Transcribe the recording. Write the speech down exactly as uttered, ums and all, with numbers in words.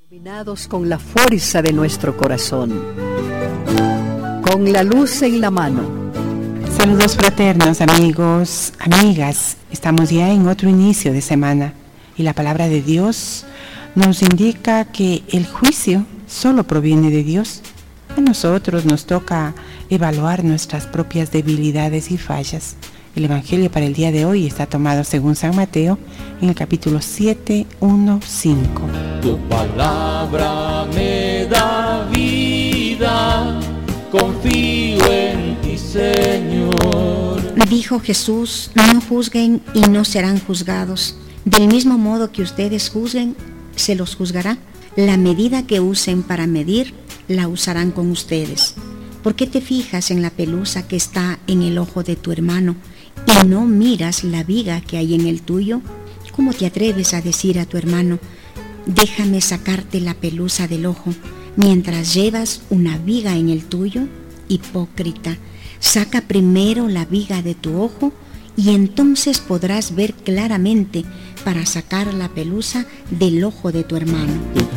Iluminados con la fuerza de nuestro corazón, con la luz en la mano. Saludos fraternos, amigos, amigas. Estamos ya en otro inicio de semana y la palabra de Dios nos indica que el juicio solo proviene de Dios. A nosotros nos toca evaluar nuestras propias debilidades y fallas. El Evangelio para el día de hoy está tomado según San Mateo en el capítulo siete, uno, cinco. Tu palabra me da vida, confío en ti, Señor. Dijo Jesús: no juzguen y no serán juzgados. Del mismo modo que ustedes juzguen, se los juzgará. La medida que usen para medir, la usarán con ustedes. ¿Por qué te fijas en la pelusa que está en el ojo de tu hermano y no miras la viga que hay en el tuyo? ¿Cómo te atreves a decir a tu hermano: déjame sacarte la pelusa del ojo, mientras llevas una viga en el tuyo? Hipócrita, saca primero la viga de tu ojo y entonces podrás ver claramente para sacar la pelusa del ojo de tu hermano.